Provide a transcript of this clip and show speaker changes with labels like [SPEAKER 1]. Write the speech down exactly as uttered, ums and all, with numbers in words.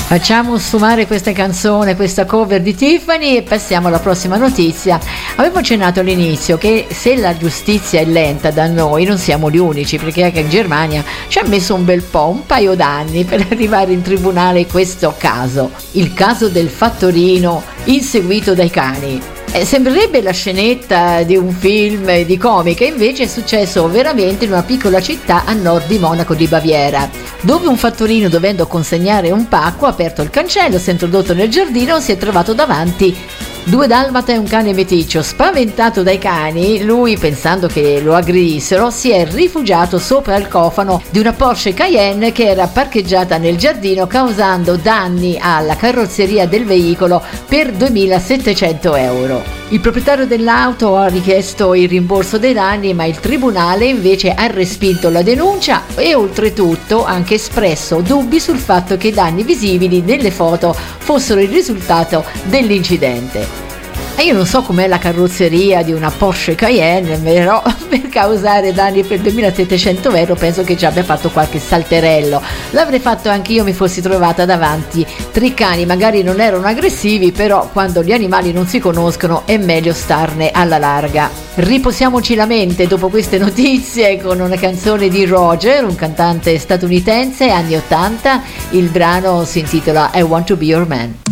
[SPEAKER 1] Facciamo sfumare questa canzone, questa cover di Tiffany, e passiamo alla prossima notizia. Avevo accennato all'inizio che se la giustizia è lenta da noi non siamo gli unici, perché anche in Germania ci ha messo un bel po', un paio d'anni per arrivare in tribunale questo caso, il caso del fattorino inseguito dai cani. Eh, sembrerebbe la scenetta di un film di comica, invece è successo veramente in una piccola città a nord di Monaco di Baviera, dove un fattorino, dovendo consegnare un pacco, ha aperto il cancello, si è introdotto nel giardino e si è trovato davanti due dalmata e un cane meticcio. Spaventato dai cani, lui, pensando che lo aggredissero, si è rifugiato sopra il cofano di una Porsche Cayenne che era parcheggiata nel giardino, causando danni alla carrozzeria del veicolo per duemilasettecento euro. Il proprietario dell'auto ha richiesto il rimborso dei danni, ma il tribunale invece ha respinto la denuncia e oltretutto ha anche espresso dubbi sul fatto che i danni visibili nelle foto fossero il risultato dell'incidente. E io non so com'è la carrozzeria di una Porsche Cayenne, però per causare danni per duemilasettecento euro penso che ci abbia fatto qualche salterello. L'avrei fatto anche io, mi fossi trovata davanti tre cani, magari non erano aggressivi, però quando gli animali non si conoscono è meglio starne alla larga. Riposiamoci la mente dopo queste notizie con una canzone di Roger, un cantante statunitense anni ottanta. Il brano si intitola I Want to Be Your Man.